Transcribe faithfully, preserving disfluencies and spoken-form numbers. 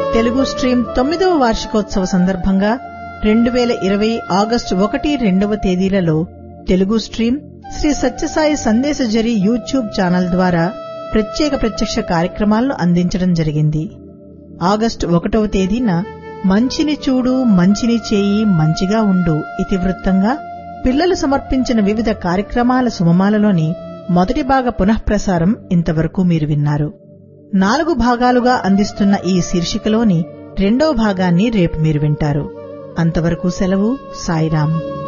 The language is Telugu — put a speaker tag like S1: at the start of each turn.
S1: తెలుగు స్ట్రీమ్ తొమ్మిదవ వార్షికోత్సవ సందర్భంగా రెండు వేల ఇరవై ఆగస్టు ఒకటి రెండవ తేదీలలో Telugu stream Shri Sathya Sai సందేశజరి YouTube channel ద్వారా ప్రత్యేక ప్రత్యక్ష కార్యక్రమాలను అందించడం జరిగింది. ఆగస్టు ఒకటవ తేదీన మంచిని చూడు మంచిని చేయి మంచిగా ఉండు ఇతివృత్తంగా పిల్లలు సమర్పించిన వివిధ కార్యక్రమాల సుమమాలలోని మొదటి భాగ పునఃప్రసారం ఇంతవరకు మీరు విన్నారు. నాలుగు భాగాలుగా అందిస్తున్న ఈ శీర్షికలోని రెండో భాగాన్ని రేపు మీరు వింటారు. అంతవరకు సెలవు. సాయిరాం.